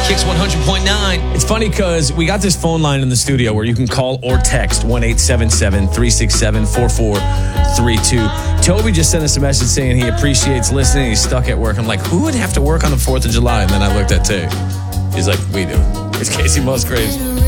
Kicks 100.9. It's funny because we got this phone line in the studio where you can call or text 1-877-367-4432. Toby just sent us a message saying he appreciates listening. He's stuck at work. I'm like, who would have to work on the 4th of July? And then I looked at Tay. He's like, we do. It's Casey Musgraves.